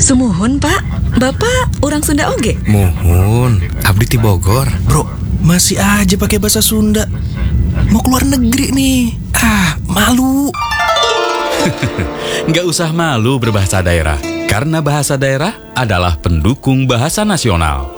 Sumuhun, Pak. Bapak orang Sunda oge? Muhun, abdi ti Bogor. Bro, masih aja pakai bahasa Sunda. Mau keluar negeri nih. Malu. Nggak usah malu berbahasa daerah, karena bahasa daerah adalah pendukung bahasa nasional.